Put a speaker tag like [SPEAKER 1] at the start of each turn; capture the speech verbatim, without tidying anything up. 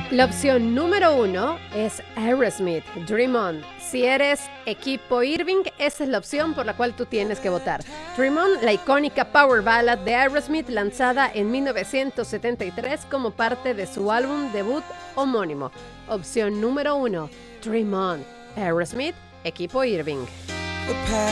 [SPEAKER 1] La opción número uno es Aerosmith, Dream On. Si eres equipo Irving, esa es la opción por la cual tú tienes que votar. Dream On, la icónica power ballad de Aerosmith lanzada en mil novecientos setenta y tres como parte de su álbum debut homónimo. Opción número uno, Dream On, Aerosmith, equipo Irving.